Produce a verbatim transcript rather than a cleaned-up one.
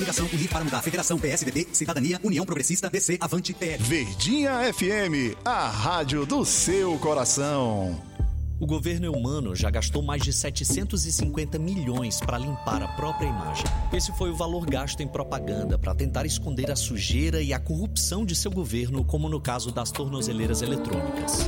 Coligação Unir para Mudar. Federação P S D B, Cidadania, União Progressista, D C, Avante, P L. Verdinha F M, a rádio do seu coração. O governo humano já gastou mais de setecentos e cinquenta milhões para limpar a própria imagem. Esse foi o valor gasto em propaganda para tentar esconder a sujeira e a corrupção de seu governo, como no caso das tornozeleiras eletrônicas.